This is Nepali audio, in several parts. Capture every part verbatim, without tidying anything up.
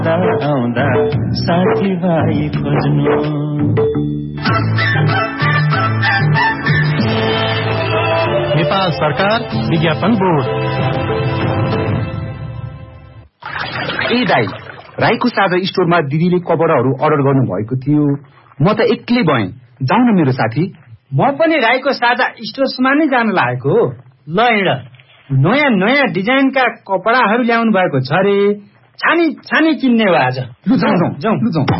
आउँदा साथीभाइ खोज्नु। नेपाल सरकार विज्ञापन बोर्ड। ए दाइ, राईको साझा स्टोरमा दिदीले कपडाहरू अर्डर गर्नु भएको थियो। म त एक्लै भएँ, जाउँ न मेरो साथी। म पनि राईको साझा स्टोर्समा नै जान लागेको। ल हिँड, नयाँ नयाँ डिजाइनका कपडाहरू ल्याउनु भएको छ रे। छानी छानी किन्ने हो आज। लु जाउँ जाउँ लु जाउँ।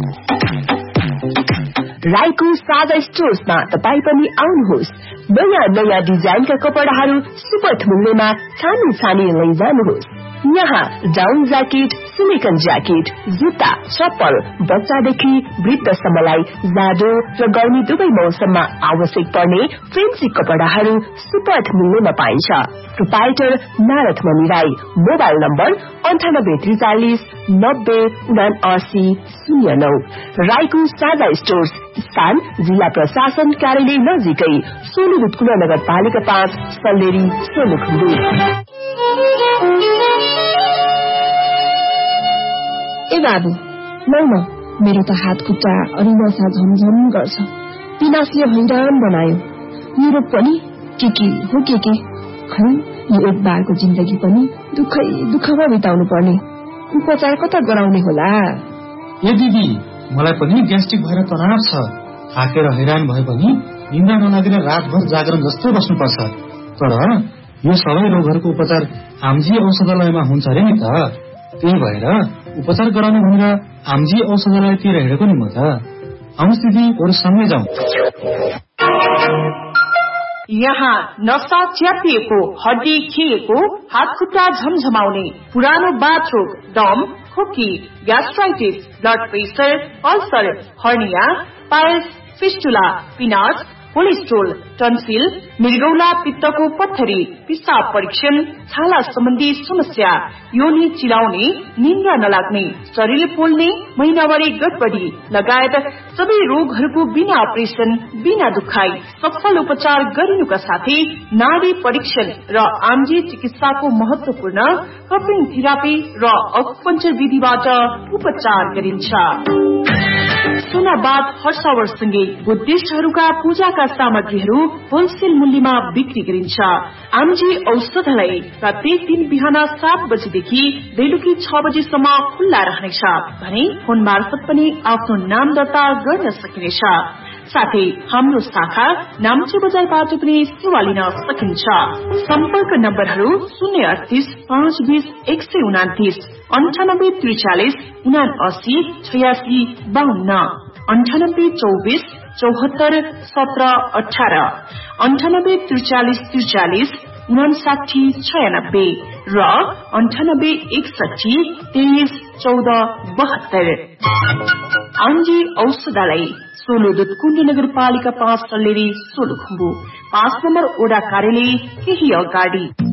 राईको साझा स्टोर्समा तपाई पनि आउनुहोस्। नयाँ नयाँ डिजाइनका कपडाहरू सुपथ मूल्यमा छानी छानी लैजानुहोस्। यहाँ डाउन ज्याकेट, सिलिकन ज्याकेट, जुत्ता, चप्पल, बच्चादेखि वृद्धसम्मलाई जाडो र गर्मी दुवै मौसममा आवश्यक पर्ने फेन्सी कपडाहरू सुपथ मूल्यमा पाइन्छ। प्रोपाइटर नारद मणि राई। मोबाइल नम्बर अन्ठानब्बे त्रिचालिस नब्बे उनासी शून्य नौ। राईको साझा स्टोर्स, स्थान जिल्ला प्रशासन कार्यालय नजिकै, सोलुबुटकुला नगरपालिका पाँच, सल्लेरी, सोलुखुम्बु। ए बाबु, लौ न, मेरो त हात खुट्टा अनि नसा झमझम गर्छ। पिनासले हैरान बनायो। युरोप पनि के के हो के के। खै यो एक बारको जिन्दगी पनि दुःखै दुःखमा बिताउनु पर्ने। उपचार कता गराउने होला? ए दिदी, मलाई पनि ग्यास्ट्रिक भएर तनाव छ। थाकेर हैरान भए पनि निन्द्रा नलागेर रातभर जागरण जस्तो बस्नुपर्छ। तर यो सबै रोगहरूको उपचार आमजी औषधालयमा हुन्छ अरे नि त। त्यही भएर उपचार गराउनु भनेर आमजी औषधालयतिर हिँडेको नि म त। आउनुहोस् दिदी, अरू सँगै जाउँ। यहाँ नसा च्यापिएको, हड्डी खिएको, हात खुट्टा झमझमाउने, पुरानो बाथरोग, दम, खोकी, gastritis, blood pressure, ulcer, hernia, piles, fistula, पिनास, cholesterol, tonsil, मृगौला पित्तको पत्थरी, पिसाब परीक्षण, छाला सम्बन्धी समस्या, योनि चिलाउने, निन्द्रा नलाग्ने, शरीर पोल्ने, महिनावारी गडबडी लगायत सबै रोगहरूको बिना अपरेसन, बिना दुखाई सफल उपचार गरिनुका साथै नाडी परीक्षण र आमजी चिकित्साको महत्वपूर्ण कपिङ थेरापी र अकुपञ्चर विधिबाट उपचार गरिन्छ। सुनाबाद हर्षावरसँगै बुद्धिस्टहरूका पूजाका सामग्रीहरू होलसेल मूल्यमा बिक्री गरिन्छ। आमजी औषधालय प्रत्येक दिन बिहान सात बजेदेखि बेलुकी छ बजेसम्म खुल्ला रहनेछ भने फोन मार्फत पनि आफ्नो नाम दर्ता गर्न सकिनेछ। साथै हाम्रो शाखा नाम्चे बजारबाट पनि सेवा लिन सकिन्छ। सम्पर्क नम्बरहरू शून्य अडतिस पाँच बीस एक सय उनातिस, अन्ठानब्बे त्रिचालिस उनासी छयासी बाहन्न, अन्ठानब्बे चौबिस चौहत्तर सत्र अठार, अन्ठानब्बे त्रिचालिस त्रिचालिस उनासाठी छयानब्बे र अन्ठानब्बे एकसठी तेइस चौध बहत्तर। आमजी औषधालय, सोलुदुतकुण्ड नगरपालिका पाँच, सल्लेरी, सोलुखुम्बु। पाँच नम्बर ओडा कार्यालय केही अगाडि।